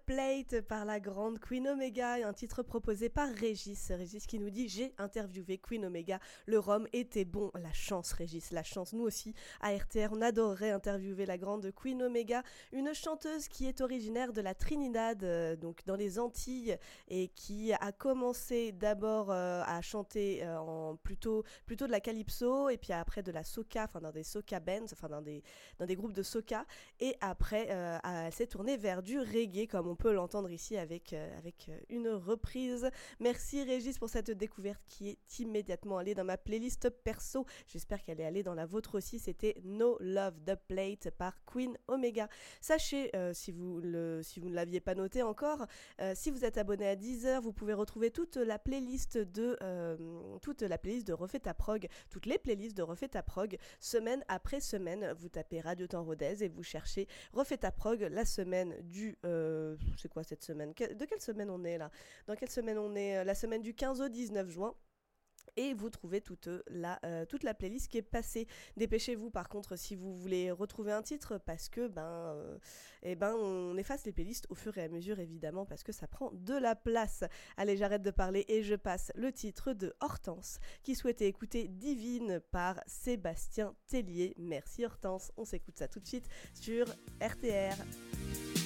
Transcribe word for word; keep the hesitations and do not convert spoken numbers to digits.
Plate par la grande Queen Omega, un titre proposé par Régis. Régis qui nous dit: j'ai interviewé Queen Omega, le rhum était bon. La chance, Régis, la chance. Nous aussi, à R T R, on adorerait interviewer la grande Queen Omega, une chanteuse qui est originaire de la Trinidad, euh, donc dans les Antilles, et qui a commencé d'abord euh, à chanter euh, en plutôt, plutôt de la calypso, et puis après de la soca, enfin dans des soca bands, enfin dans des, dans des groupes de soca, et après euh, elle s'est tournée vers du reggae, comme on peut l'entendre ici avec, euh, avec une reprise. Merci Régis pour cette découverte qui est immédiatement allée dans ma playlist perso. J'espère qu'elle est allée dans la vôtre aussi. C'était No Love the Plate par Queen Omega. Sachez, euh, si, vous le, si vous ne l'aviez pas noté encore, euh, si vous êtes abonné à Deezer, vous pouvez retrouver toute la playlist de, euh, toute la playlist de Refais ta prog, toutes les playlists de Refais ta prog, semaine après semaine. Vous tapez Radio Temps Rodez et vous cherchez Refais ta prog, la semaine du... Euh, c'est quoi cette semaine ? De quelle semaine on est là ? Dans quelle semaine on est ? La semaine du quinze au dix-neuf juin. Et vous trouvez toute la, euh, toute la playlist qui est passée. Dépêchez-vous par contre si vous voulez retrouver un titre, parce que ben, euh, eh ben on efface les playlists au fur et à mesure évidemment, parce que ça prend de la place. Allez, j'arrête de parler et je passe le titre de Hortense qui souhaitait écouter Divine par Sébastien Tellier. Merci Hortense, on s'écoute ça tout de suite sur R T R.